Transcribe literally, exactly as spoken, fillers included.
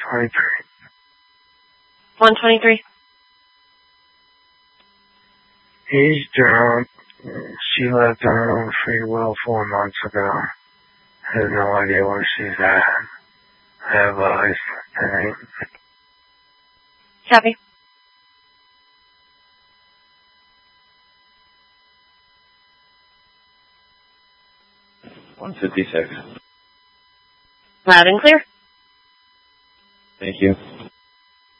twenty-three. one twenty-three. He's drunk. She left on her own free will four months ago. I have no idea where she's at. I have a license tonight. Copy. one fifty-six. Loud and clear. Thank you.